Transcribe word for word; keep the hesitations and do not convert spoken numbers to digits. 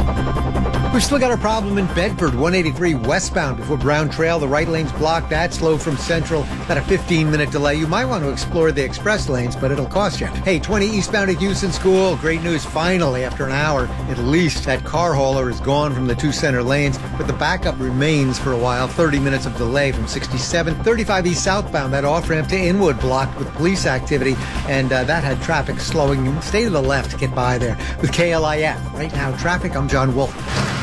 We've still got a problem in Bedford, one eighty-three westbound before Brown Trail. The right lane's blocked. That's slow from Central. About a fifteen-minute delay. You might want to explore the express lanes, but it'll cost you. Hey, twenty eastbound at Houston School. Great news. Finally, after an hour, at least, that car hauler is gone from the two center lanes, but the backup remains for a while. thirty minutes of delay from sixty-seven. thirty-five east southbound, that off-ramp to Inwood blocked with police activity, and uh, that had traffic slowing. Stay to the left to get by there with K L I F. Right now, traffic. I'm John Wolf.